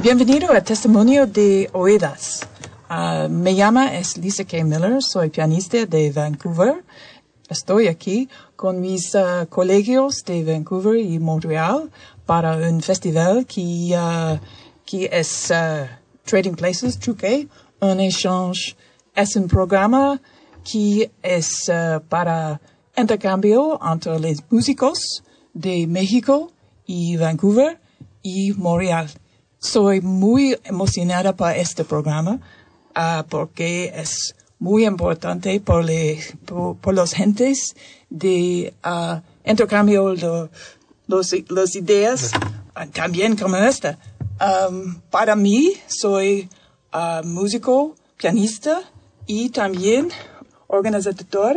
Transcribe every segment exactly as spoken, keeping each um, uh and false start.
Bienvenido a Testimonio de Oídas. Uh, me llamo es Lisa K. Miller, soy pianista de Vancouver. Estoy aquí con mis uh, colegios de Vancouver y Montreal para un festival que, uh, que es uh, Trading Places, Truqué, un échange. Es un programa que es uh, para intercambio entre los músicos de México y Vancouver y Montreal. Soy muy emocionada por este programa uh, porque es muy importante por, le, por, por los gentes de uh, intercambio de los, las ideas, uh, también como esta. Um, para mí, soy uh, músico, pianista y también organizador.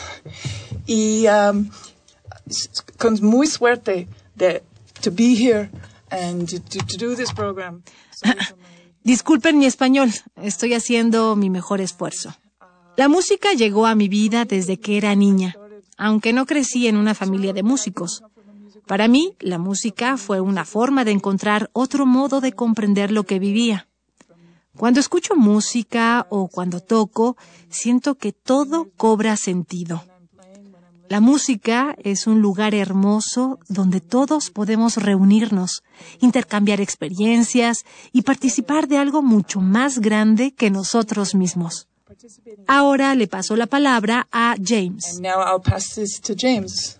Y um, con muy suerte de to be here and to, to, to do this program. So Disculpen mi español, estoy haciendo mi mejor esfuerzo. La música llegó a mi vida desde que era niña, aunque no crecí en una familia de músicos. Para mí, la música fue una forma de encontrar otro modo de comprender lo que vivía. Cuando escucho música o cuando toco, siento que todo cobra sentido. La música es un lugar hermoso donde todos podemos reunirnos, intercambiar experiencias y participar de algo mucho más grande que nosotros mismos. Ahora le paso la palabra a James. And now I'll pass this to James.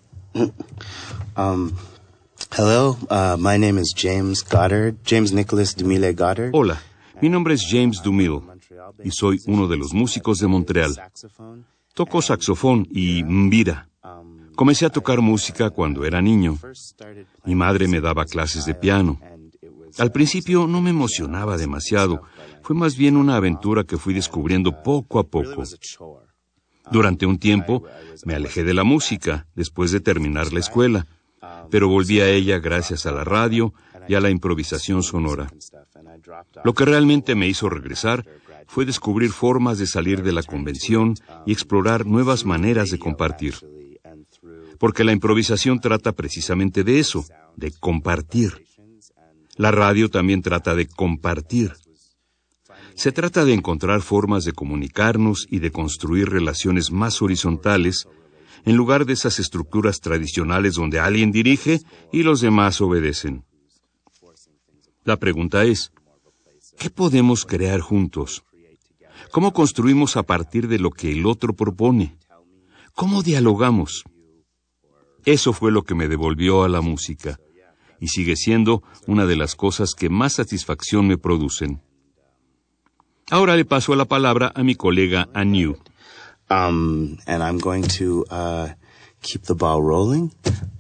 um, hello, uh, my name is James Goddard, James Nicholas Dumile Goddard. Hola, mi nombre es James Dumile y soy uno de los músicos de Montreal. Toco saxofón y mbira. Comencé a tocar música cuando era niño. Mi madre me daba clases de piano. Al principio no me emocionaba demasiado. Fue más bien una aventura que fui descubriendo poco a poco. Durante un tiempo me alejé de la música después de terminar la escuela, pero volví a ella gracias a la radio y a la improvisación sonora. Lo que realmente me hizo regresar fue descubrir formas de salir de la convención y explorar nuevas maneras de compartir. Porque la improvisación trata precisamente de eso, de compartir. La radio también trata de compartir. Se trata de encontrar formas de comunicarnos y de construir relaciones más horizontales, en lugar de esas estructuras tradicionales donde alguien dirige y los demás obedecen. La pregunta es, ¿qué podemos crear juntos? ¿Cómo construimos a partir de lo que el otro propone? ¿Cómo dialogamos? Eso fue lo que me devolvió a la música, y sigue siendo una de las cosas que más satisfacción me producen. Ahora le paso la palabra a mi colega Anu. Um, and I'm going to uh, keep the ball rolling.